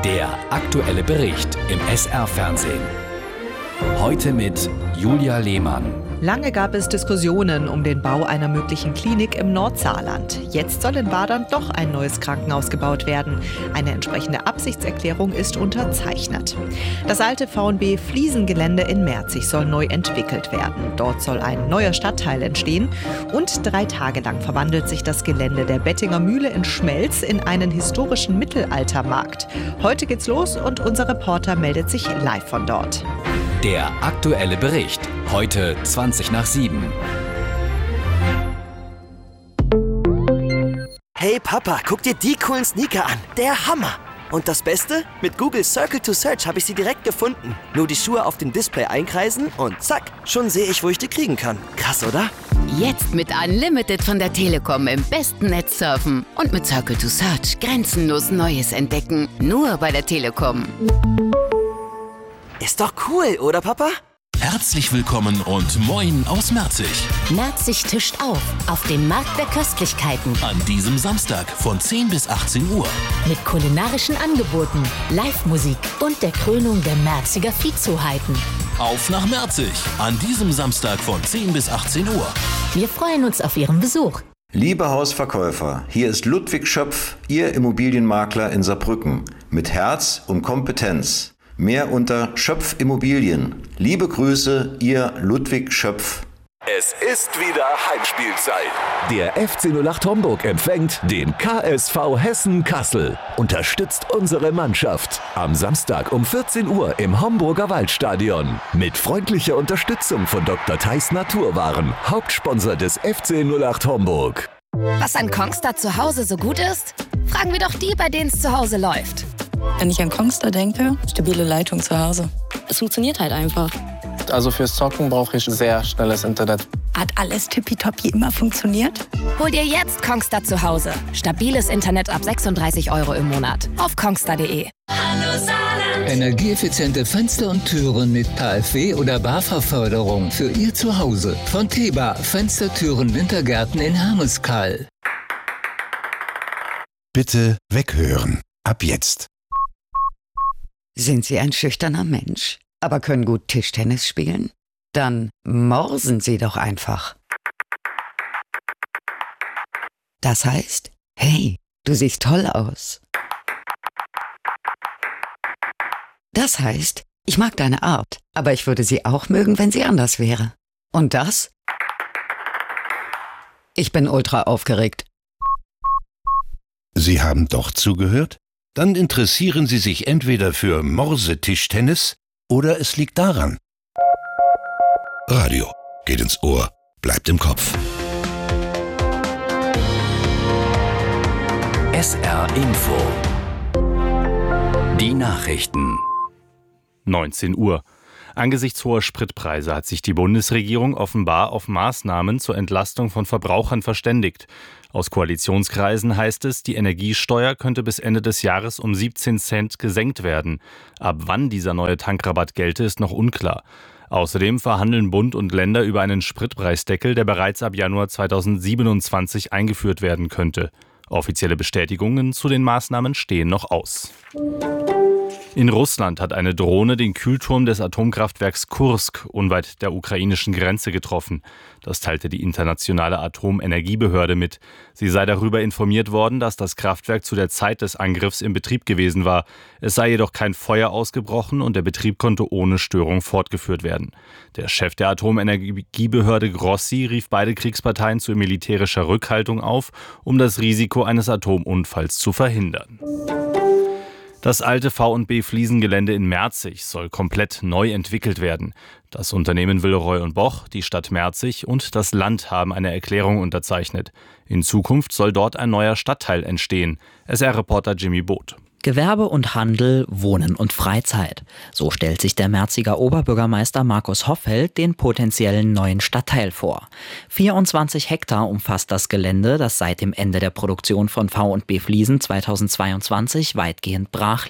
Der aktuelle Bericht im SR-Fernsehen. Heute mit Julia Lehmann. Lange gab es Diskussionen um den Bau einer möglichen Klinik im Nordsaarland. Jetzt soll in Wadern doch ein neues Krankenhaus gebaut werden. Eine entsprechende Absichtserklärung ist unterzeichnet. Das alte V&B Fliesengelände in Merzig soll neu entwickelt werden. Dort soll ein neuer Stadtteil entstehen. Und 3 Tage lang verwandelt sich das Gelände der Bettinger Mühle in Schmelz in einen historischen Mittelaltermarkt. Heute geht's los und unser Reporter meldet sich live von dort. Der aktuelle Bericht. Heute 7:20. Hey Papa, guck dir die coolen Sneaker an. Der Hammer! Und das Beste? Mit Google Circle to Search habe ich sie direkt gefunden. Nur die Schuhe auf dem Display einkreisen und zack, schon sehe ich, wo ich die kriegen kann. Krass, oder? Jetzt mit Unlimited von der Telekom im besten Netz surfen und mit Circle to Search grenzenlos Neues entdecken. Nur bei der Telekom. Ist doch cool, oder Papa? Herzlich willkommen und moin aus Merzig. Merzig tischt auf dem Markt der Köstlichkeiten. An diesem Samstag von 10 bis 18 Uhr. Mit kulinarischen Angeboten, Live-Musik und der Krönung der Merziger Viehzuheiten. Auf nach Merzig. An diesem Samstag von 10 bis 18 Uhr. Wir freuen uns auf Ihren Besuch. Liebe Hausverkäufer, hier ist Ludwig Schöpf, Ihr Immobilienmakler in Saarbrücken. Mit Herz und Kompetenz. Mehr unter Schöpf Immobilien. Liebe Grüße, Ihr Ludwig Schöpf. Es ist wieder Heimspielzeit. Der FC 08 Homburg empfängt den KSV Hessen Kassel. Unterstützt unsere Mannschaft. Am Samstag um 14 Uhr im Homburger Waldstadion. Mit freundlicher Unterstützung von Dr. Theis Naturwaren, Hauptsponsor des FC 08 Homburg. Was an Kongstar zu Hause so gut ist? Fragen wir doch die, bei denen es zu Hause läuft. Wenn ich an Kongstar denke, stabile Leitung zu Hause. Es funktioniert halt einfach. Also fürs Zocken brauche ich sehr schnelles Internet. Hat alles tippitoppi immer funktioniert? Hol dir jetzt Kongstar zu Hause. Stabiles Internet ab 36 € im Monat. Auf kongstar.de. Hallo Saarland. Energieeffiziente Fenster und Türen mit KfW oder BAFA-Förderung für Ihr Zuhause. Von Teba Fenstertüren Wintergärten in Hermeskeil. Bitte weghören. Ab jetzt. Sind Sie ein schüchterner Mensch, aber können gut Tischtennis spielen? Dann morsen Sie doch einfach. Das heißt, hey, du siehst toll aus. Das heißt, ich mag deine Art, aber ich würde sie auch mögen, wenn sie anders wäre. Und das? Ich bin ultra aufgeregt. Sie haben doch zugehört? Dann interessieren Sie sich entweder für Morse-Tischtennis oder es liegt daran. Radio geht ins Ohr, bleibt im Kopf. SR Info. Die Nachrichten. 19 Uhr. Angesichts hoher Spritpreise hat sich die Bundesregierung offenbar auf Maßnahmen zur Entlastung von Verbrauchern verständigt. Aus Koalitionskreisen heißt es, die Energiesteuer könnte bis Ende des Jahres um 17 Cent gesenkt werden. Ab wann dieser neue Tankrabatt gelte, ist noch unklar. Außerdem verhandeln Bund und Länder über einen Spritpreisdeckel, der bereits ab Januar 2027 eingeführt werden könnte. Offizielle Bestätigungen zu den Maßnahmen stehen noch aus. In Russland hat eine Drohne den Kühlturm des Atomkraftwerks Kursk unweit der ukrainischen Grenze getroffen. Das teilte die internationale Atomenergiebehörde mit. Sie sei darüber informiert worden, dass das Kraftwerk zu der Zeit des Angriffs in Betrieb gewesen war. Es sei jedoch kein Feuer ausgebrochen und der Betrieb konnte ohne Störung fortgeführt werden. Der Chef der Atomenergiebehörde Grossi rief beide Kriegsparteien zu militärischer Rückhaltung auf, um das Risiko eines Atomunfalls zu verhindern. Das alte V&B Fliesengelände in Merzig soll komplett neu entwickelt werden. Das Unternehmen Villeroy & Boch, die Stadt Merzig und das Land haben eine Erklärung unterzeichnet. In Zukunft soll dort ein neuer Stadtteil entstehen. SR-Reporter Jimmy Both. Gewerbe und Handel, Wohnen und Freizeit. So stellt sich der Merziger Oberbürgermeister Markus Hoffeld den potenziellen neuen Stadtteil vor. 24 Hektar umfasst das Gelände, das seit dem Ende der Produktion von V&B Fliesen 2022 weitgehend brach liegt.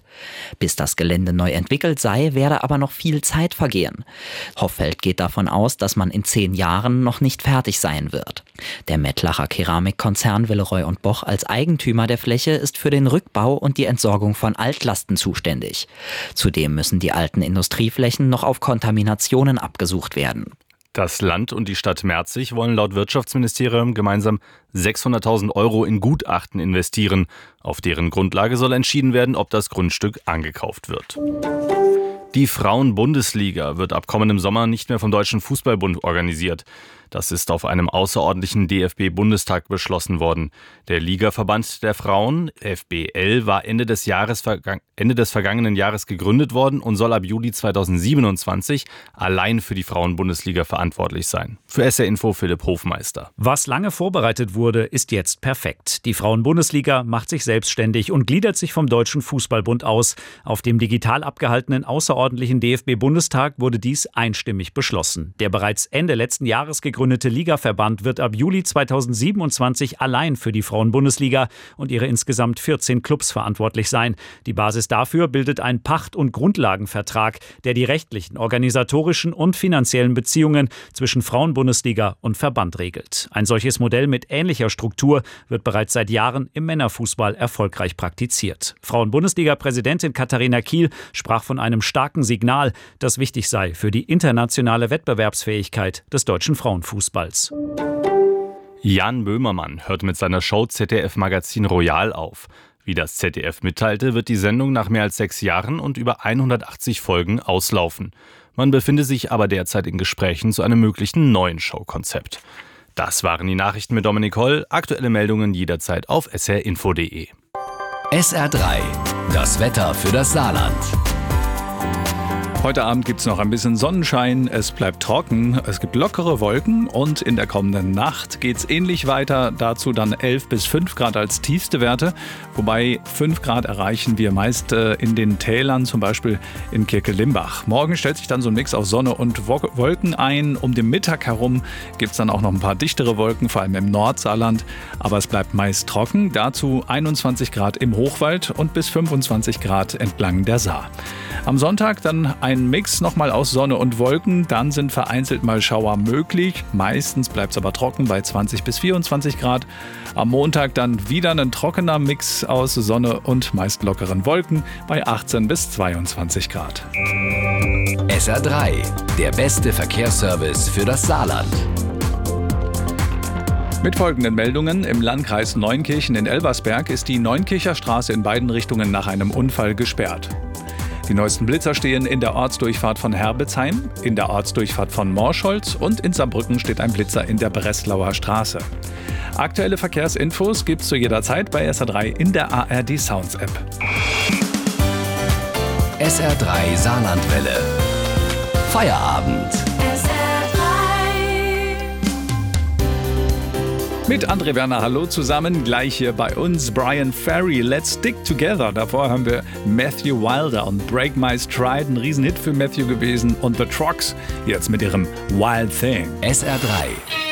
Bis das Gelände neu entwickelt sei, werde aber noch viel Zeit vergehen. Hoffeld geht davon aus, dass man in 10 Jahren noch nicht fertig sein wird. Der Mettlacher Keramikkonzern Willeroy & Boch als Eigentümer der Fläche ist für den Rückbau und die Entsorgung von Altlasten zuständig. Zudem müssen die alten Industrieflächen noch auf Kontaminationen abgesucht werden. Das Land und die Stadt Merzig wollen laut Wirtschaftsministerium gemeinsam 600.000 € in Gutachten investieren. Auf deren Grundlage soll entschieden werden, ob das Grundstück angekauft wird. Die Frauen-Bundesliga wird ab kommendem Sommer nicht mehr vom Deutschen Fußballbund organisiert. Das ist auf einem außerordentlichen DFB-Bundestag beschlossen worden. Der Ligaverband der Frauen, FBL, war Ende des vergangenen Jahres gegründet worden und soll ab Juli 2027 allein für die Frauen-Bundesliga verantwortlich sein. Für SR Info Philipp Hofmeister. Was lange vorbereitet wurde, ist jetzt perfekt. Die Frauen-Bundesliga macht sich selbstständig und gliedert sich vom Deutschen Fußballbund aus. Auf dem digital abgehaltenen außerordentlichen DFB-Bundestag wurde dies einstimmig beschlossen. Der bereits Ende letzten Jahres gegründete Ligaverband wird ab Juli 2027 allein für die Frauen-Bundesliga und ihre insgesamt 14 Clubs verantwortlich sein. Die Basis dafür bildet ein Pacht- und Grundlagenvertrag, der die rechtlichen, organisatorischen und finanziellen Beziehungen zwischen Frauen-Bundesliga und Verband regelt. Ein solches Modell mit ähnlicher Struktur wird bereits seit Jahren im Männerfußball erfolgreich praktiziert. Frauen-Bundesliga-Präsidentin Katharina Kiel sprach von einem starken Signal, das wichtig sei für die internationale Wettbewerbsfähigkeit des deutschen Frauenfußballs. Jan Böhmermann hört mit seiner Show ZDF Magazin Royal auf. Wie das ZDF mitteilte, wird die Sendung nach mehr als 6 Jahren und über 180 Folgen auslaufen. Man befinde sich aber derzeit in Gesprächen zu einem möglichen neuen Showkonzept. Das waren die Nachrichten mit Dominik Holl. Aktuelle Meldungen jederzeit auf srinfo.de. SR3, das Wetter für das Saarland. Heute Abend gibt es noch ein bisschen Sonnenschein, es bleibt trocken, es gibt lockere Wolken und in der kommenden Nacht geht es ähnlich weiter, dazu dann 11 bis 5 Grad als tiefste Werte, wobei 5 Grad erreichen wir meist in den Tälern, zum Beispiel in Kirke-Limbach. Morgen stellt sich dann so ein Mix aus Sonne und Wolken ein, um den Mittag herum gibt es dann auch noch ein paar dichtere Wolken, vor allem im Nordsaarland, aber es bleibt meist trocken, dazu 21 Grad im Hochwald und bis 25 Grad entlang der Saar. Am Sonntag dann ein Mix nochmal aus Sonne und Wolken, dann sind vereinzelt mal Schauer möglich. Meistens bleibt es aber trocken bei 20 bis 24 Grad. Am Montag dann wieder ein trockener Mix aus Sonne und meist lockeren Wolken bei 18 bis 22 Grad. SR3, der beste Verkehrsservice für das Saarland. Mit folgenden Meldungen: Im Landkreis Neunkirchen in Elversberg ist die Neunkircher Straße in beiden Richtungen nach einem Unfall gesperrt. Die neuesten Blitzer stehen in der Ortsdurchfahrt von Herbitzheim, in der Ortsdurchfahrt von Morscholz und in Saarbrücken steht ein Blitzer in der Breslauer Straße. Aktuelle Verkehrsinfos gibt's zu jeder Zeit bei SR3 in der ARD Sounds App. SR3 Saarlandwelle. Feierabend. Mit André Werner, hallo zusammen, gleich hier bei uns Bryan Ferry, Let's Stick Together. Davor haben wir Matthew Wilder und Break My Stride, ein Riesenhit für Matthew gewesen. Und The Trucks, jetzt mit ihrem Wild Thing. SR3.